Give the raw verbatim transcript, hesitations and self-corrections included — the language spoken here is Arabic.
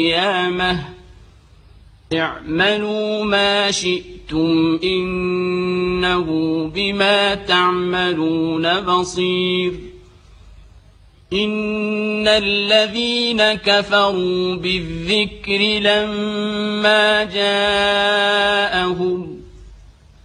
القيامة اعملوا ما شئتم إنه بما تعملون بصير إن الذين كفروا بالذكر لما جاءهم